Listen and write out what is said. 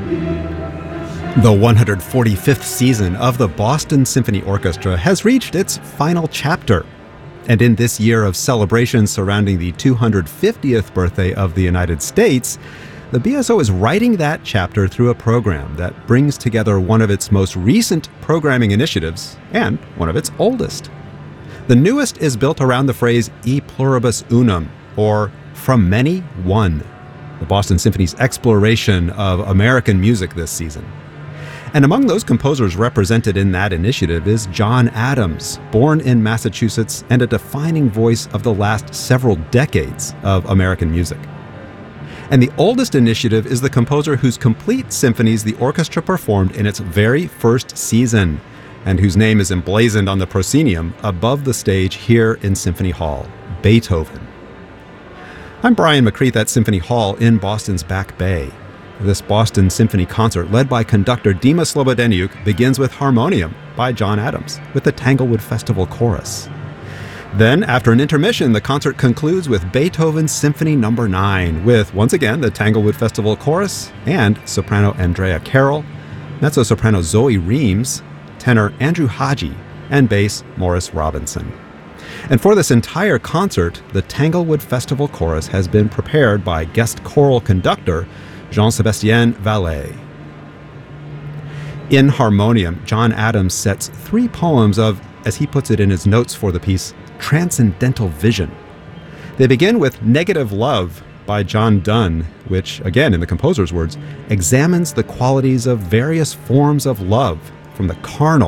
The 145th season of the Boston Symphony Orchestra has reached its final chapter. And in this year of celebration surrounding the 250th birthday of the United States, the BSO is writing that chapter through a program that brings together one of its most recent programming initiatives and one of its oldest. The newest is built around the phrase E pluribus unum, or from many, one, the Boston Symphony's exploration of American music this season. And among those composers represented in that initiative is John Adams, born in Massachusetts and a defining voice of the last several decades of American music. And the oldest initiative is the composer whose complete symphonies the orchestra performed in its very first season, and whose name is emblazoned on the proscenium above the stage here in Symphony Hall, Beethoven. I'm Brian McCreath at Symphony Hall in Boston's Back Bay. This Boston Symphony concert, led by conductor Dima Slobodeniuk, begins with Harmonium by John Adams, with the Tanglewood Festival Chorus. Then, after an intermission, the concert concludes with Beethoven's Symphony No. 9, with, once again, the Tanglewood Festival Chorus and soprano Andrea Carroll, mezzo-soprano Zoe Reams, tenor Andrew Haji, and bass Morris Robinson. And for this entire concert, the Tanglewood Festival Chorus has been prepared by guest choral conductor Jean-Sébastien Vallet. In Harmonium, John Adams sets three poems of, as he puts it in his notes for the piece, transcendental vision. They begin with Negative Love by John Donne, which, again in the composer's words, examines the qualities of various forms of love, from the carnal